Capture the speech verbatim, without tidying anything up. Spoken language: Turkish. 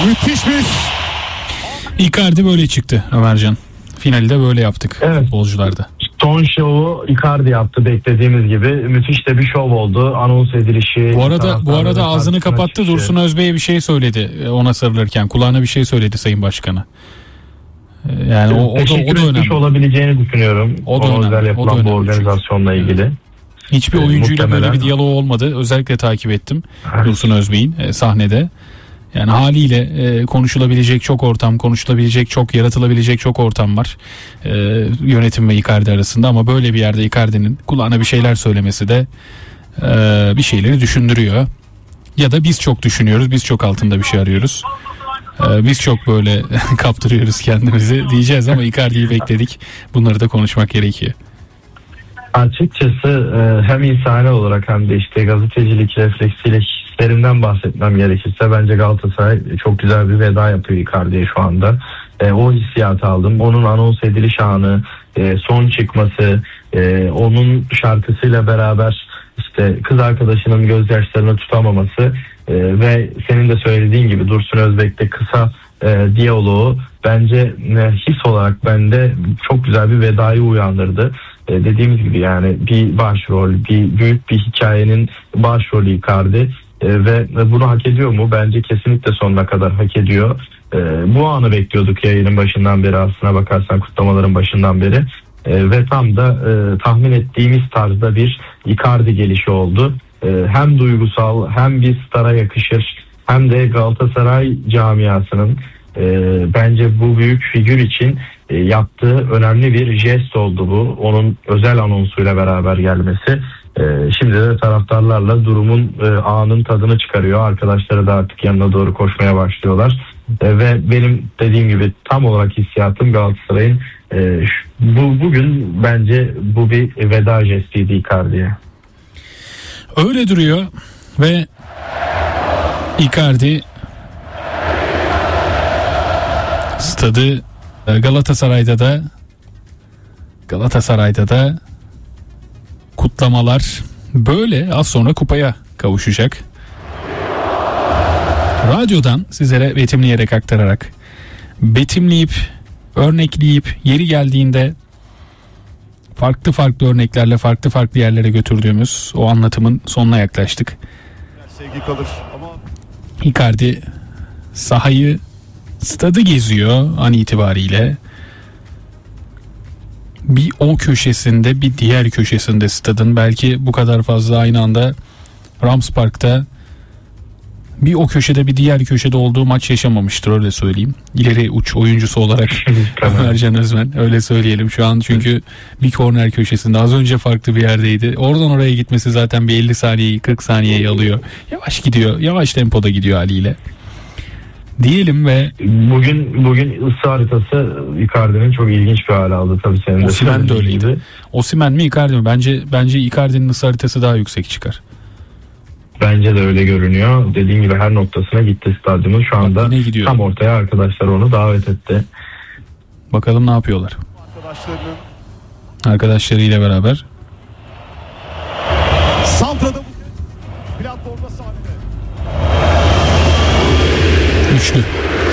Müthiş bir... Icardi böyle çıktı Ömercan. Finali de böyle yaptık evet. futbolcularda. Son şovu Icardi yaptı beklediğimiz gibi. Müthiş de bir şov oldu. Anons edilişi. Bu arada bu arada ağzını kapattı. Çıkışı. Dursun Özbey'e bir şey söyledi. Ona sarılırken kulağına bir şey söyledi Sayın Başkan'a. Yani o, o da o da önemli. Olabileceğini düşünüyorum. O da önemli. özel yapılan o da bu organizasyonla ilgili. Evet. Hiçbir oyuncuyla böyle bir diyalog olmadı. Özellikle takip ettim evet. Dursun Özbey'in e, sahnede. Yani haliyle e, konuşulabilecek çok ortam, konuşulabilecek çok, yaratılabilecek çok ortam var. E, yönetim ve Icardi arasında ama böyle bir yerde Icardi'nin kulağına bir şeyler söylemesi de e, bir şeyleri düşündürüyor. Ya da biz çok düşünüyoruz, biz çok altında bir şey arıyoruz. E, biz çok böyle kaptırıyoruz kendimizi diyeceğiz ama Icardi'yi bekledik. Bunları da konuşmak gerekiyor. Açıkçası hem insani olarak hem de işte gazetecilik refleksiyle hislerimden bahsetmem gerekirse bence Galatasaray çok güzel bir veda yapıyor Icardi'ye şu anda. E, o hissiyatı aldım. Onun anons ediliş anı, e, son çıkması, e, onun şarkısıyla beraber işte kız arkadaşının gözyaşlarını tutamaması e, ve senin de söylediğin gibi Dursun Özbek'te kısa e, diyaloğu bence e, his olarak bende çok güzel bir vedayı uyandırdı. E, dediğimiz gibi yani bir başrol, bir büyük bir hikayenin başrolü Icardi e, ve bunu hak ediyor mu? Bence kesinlikle sonuna kadar hak ediyor. E, bu anı bekliyorduk yayının başından beri, aslına bakarsan kutlamaların başından beri e, ve tam da e, tahmin ettiğimiz tarzda bir Icardi gelişi oldu. E, hem duygusal hem bir stara yakışır hem de Galatasaray camiasının e, bence bu büyük figür için e, yaptığı önemli bir jest oldu bu. Onun özel anonsuyla beraber gelmesi. E, şimdi de taraftarlarla durumun e, anın tadını çıkarıyor. Arkadaşları da artık yanına doğru koşmaya başlıyorlar. E, ve benim dediğim gibi tam olarak hissiyatım Galatasaray'ın e, bu bugün bence bu bir veda jestiydi Icardi'ye. Öyle duruyor ve Icardi stadı Galatasaray'da da Galatasaray'da da kutlamalar böyle az sonra kupaya kavuşacak. Radyodan sizlere betimleyerek aktararak, betimleyip, örnekleyip, yeri geldiğinde farklı farklı örneklerle farklı farklı yerlere götürdüğümüz o anlatımın sonuna yaklaştık. Sevgi kalır ama Icardi sahayı, stadı geziyor an itibariyle. Bir o köşesinde, bir diğer köşesinde stadın, belki bu kadar fazla aynı anda Rams Park'ta bir o köşede bir diğer köşede olduğu maç yaşamamıştır, öyle söyleyeyim. İleri uç oyuncusu olarak Ömercan Özmen, öyle söyleyelim şu an, çünkü bir korner köşesinde az önce farklı bir yerdeydi. Oradan oraya gitmesi zaten bir elli saniyeyi kırk saniyeyi alıyor. Yavaş gidiyor, yavaş tempoda gidiyor haliyle. Diyelim ve bugün bugün ısı haritası Icardi'nin çok ilginç bir hale aldı tabii, senin de. Osimhen de öyleydi. Osimhen mi Icardi mi? Bence bence Icardi'nin ısı haritası daha yüksek çıkar. Bence de öyle görünüyor. Dediğim gibi her noktasına gitti stadyumun. Şu anda tam ortaya arkadaşlar onu davet etti. Bakalım ne yapıyorlar. arkadaşlarının Arkadaşlarıyla beraber. Santra'da platformda sahnede. Üçlü.